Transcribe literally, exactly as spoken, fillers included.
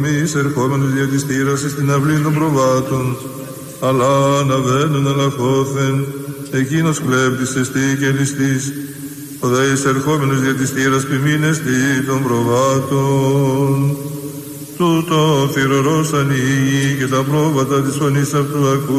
Εμείς ερχόμενος δια της θύρας στην αυλή των προβάτων, αλλά αναβαίνουν αλαχώθεν, εκείνος κλέπτης εστί και ληστής, ο δε εισερχόμενος δια της θύρας ποιμήν εστί των προβάτων. Τούτο θυρωρός ανοίγει και τα πρόβατα της φωνής αυτού ακού.